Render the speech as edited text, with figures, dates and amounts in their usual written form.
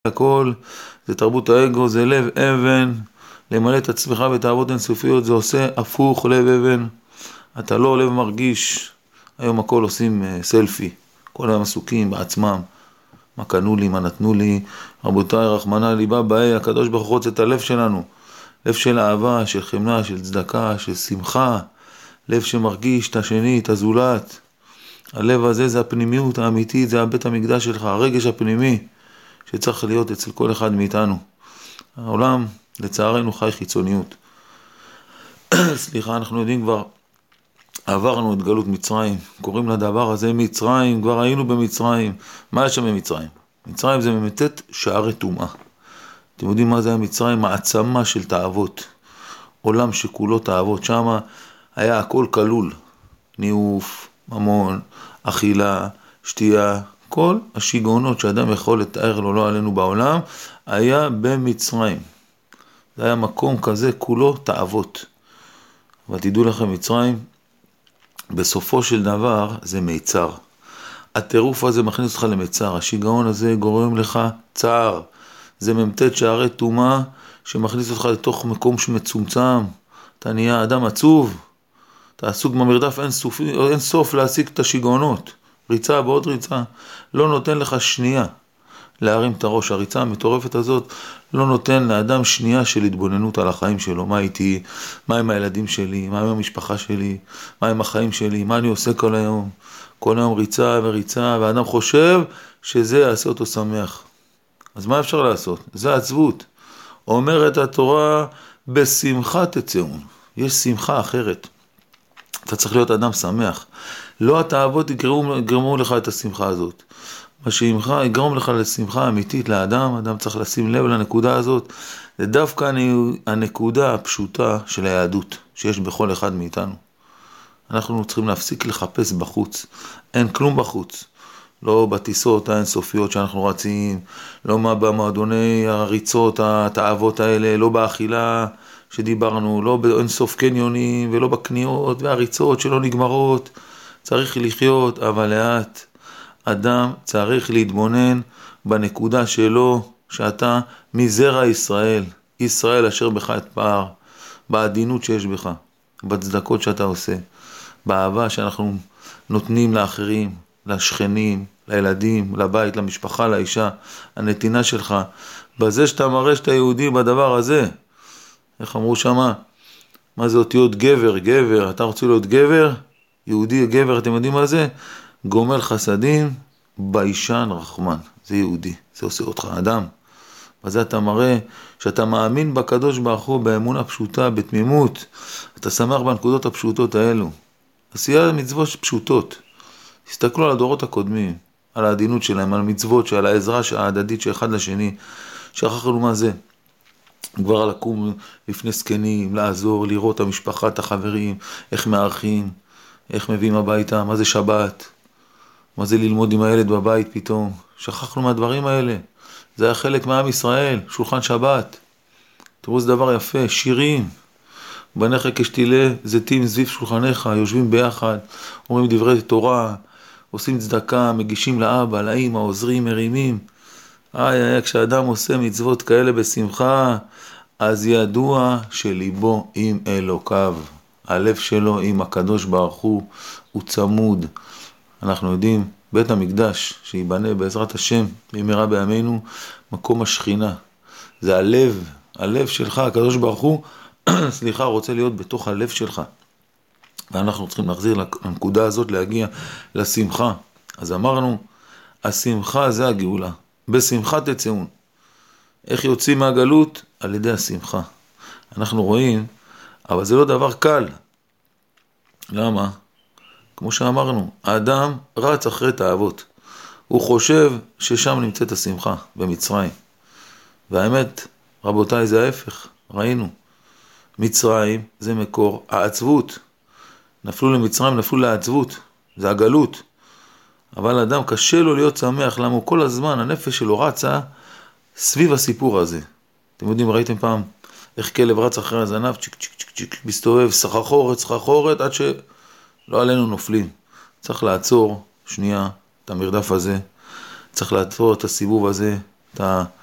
הכל, זה תרבות האגו, זה לב אבן, למלא את עצמך בתאוות אינסופיות, זה עושה הפוך לב אבן, אתה לא לב מרגיש, היום הכל עושים סלפי, כל היום עסוקים בעצמם, מה קנו לי, מה נתנו לי, רבותיי, רחמנא ליבא באי, הקדוש ברוך הוא רוצה את הלב שלנו, לב של אהבה, של חמלה, של צדקה, של שמחה, לב שמרגיש את השני, את הזולת, הלב הזה זה הפנימיות האמיתית, זה הבית המקדש שלך, הרגש הפנימי, שצריך להיות אצל כל אחד מאיתנו. העולם, לצערנו, חי חיצוניות. סליחה, אנחנו יודעים כבר, עברנו את גלות מצרים, קוראים לדבר הזה מצרים, כבר היינו במצרים. מה יש שם במצרים? מצרים זה ממתת שערי טומאה. אתם יודעים מה זה המצרים? מעצמה של תאוות. עולם שכולו תאוות. שם היה הכל כלול. ניאוף, ממון, אכילה, שתייה, כל השיגעונות שאדם יכול לתאר לו לא עלינו בעולם, היה במצרים. זה היה מקום כזה, כולו תאוות. אבל תדעו לכם, מצרים, בסופו של דבר זה מיצר. הטירוף הזה מכניס אותך למיצר, השיגעון הזה גורם לך צער. זה ממתת שערי טומאה שמכניס אותך לתוך מקום שמצומצם. אתה נהיה אדם עצוב, אתה עסוק במרדף אין סוף להשיג את השיגעונות. ריצה בעוד ריצה, לא נותן לך שנייה להרים את הראש. הריצה המטורפת הזאת לא נותן לאדם שנייה של התבוננות על החיים שלו. מה איתי, מה עם הילדים שלי, מה עם המשפחה שלי, מה עם החיים שלי, מה אני עושה כל היום. כל היום ריצה וריצה, והאדם חושב שזה יעשה אותו שמח. אז מה אפשר לעשות? זה עצבות. אומרת התורה, בשמחה תצאו. יש שמחה אחרת. אתה צריך להיות אדם שמח. לא התאוות יגרמו לך את השמחה הזאת. מה שימחה יגרום לך לשמחה אמיתית לאדם, אדם צריך לשים לב לנקודה הזאת. זה דווקא הנקודה הפשוטה של היהדות שיש בכל אחד מאיתנו. אנחנו צריכים להפסיק לחפש בחוץ. אין כלום בחוץ. לא בטיסות האינסופיות שאנחנו רצים, לא במועדוני הריצות, התאוות האלה, לא באכילה שדיברנו, לא באינסוף קניונים ולא בקניות והריצות שלא נגמרות. צריך לחיות, אבל לאט. אדם צריך להתבונן בנקודה שלו, שאתה מזרע ישראל, ישראל אשר בך את פער, בעדינות שיש בך, בצדקות שאתה עושה, באהבה שאנחנו נותנים לאחרים, לשכנים, לילדים, לבית, למשפחה, לאישה, הנתינה שלך, בזה שאתה מראה שאתה יהודי בדבר הזה. איך אמרו שמה? מה זה אותיות גבר? גבר, אתה רוצה להיות גבר? יהודי, גבר, אתם יודעים מה זה? גומל חסדים, ביישן רחמן. זה יהודי, זה עושה אותך אדם. בזה אתה מראה שאתה מאמין בקדוש ברוך הוא באמונה פשוטה, בתמימות. אתה שמח בנקודות הפשוטות האלו. עשייה מצוות פשוטות. תסתכלו על הדורות הקודמים, על העדינות שלהם, על מצוות, על העזרה ההדדית שאחד לשני. שכחנו מה זה. כבר לקום לפני זקנים, לעזור, לראות את המשפחה, את החברים, איך מארחים, איך מביאים הביתה, מה זה שבת, מה זה ללמוד עם הילד בבית פתאום. שכחנו מהדברים האלה. זה היה חלק מעם ישראל, שולחן שבת. תראו, זה דבר יפה, שירים. בניך כשתילה זיתים סביב שולחניך, יושבים ביחד, אומרים דברי תורה, עושים צדקה, מגישים לאבא, לאמא, עוזרים, מרימים. כשאדם עושה מצוות כאלה בשמחה, אז ידוע שליבו עם אלוקיו. הלב שלו עם הקדוש ברוך הוא צמוד. אנחנו יודעים, בית המקדש שיבנה בעזרת השם במהרה בימינו, מקום השכינה. זה הלב, הלב שלך, הקדוש ברוך הוא, סליחה, רוצה להיות בתוך הלב שלך. ואנחנו צריכים להחזיר לנקודה הזאת, להגיע לשמחה. אז אמרנו, השמחה זה הגאולה. בשמחה תצאון. איך יוצאים מהגלות? על ידי השמחה. אנחנו רואים, אבל זה לא דבר קל. למה? כמו שאמרנו, האדם רץ אחרי תאוות. הוא חושב ששם נמצאת השמחה, במצרים. והאמת, רבותיי, זה ההפך. ראינו. מצרים זה מקור העצבות. נפלו למצרים, נפלו לעצבות. זה הגלות. אבל האדם קשה לו להיות שמח, למה הוא כל הזמן, הנפש שלו רצה סביב הסיפור הזה. אתם יודעים, ראיתם פעם איך כלב רץ אחרי הזנב, צ'יק צ'יק צ'יק צ'יק, מסתובב, סחרחורת, עד שלא עלינו נופלים. צריך לעצור שנייה את המרדף הזה, צריך לעצור את הסיבוב הזה, את